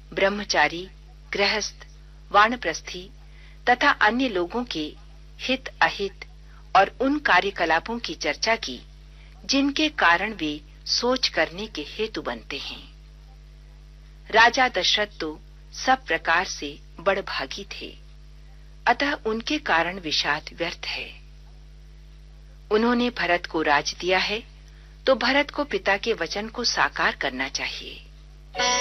ब्रह्मचारी, गृहस्थ, वानप्रस्थी तथा अन्य लोगों के हित अहित और उन कार्यकलापों की चर्चा की जिनके कारण वे सोच करने के हेतु बनते हैं। राजा दशरथ तो सब प्रकार से बड़भागी थे, अतः उनके कारण विषाद व्यर्थ है। उन्होंने भरत को राज दिया है, तो भरत को पिता के वचन को साकार करना चाहिए।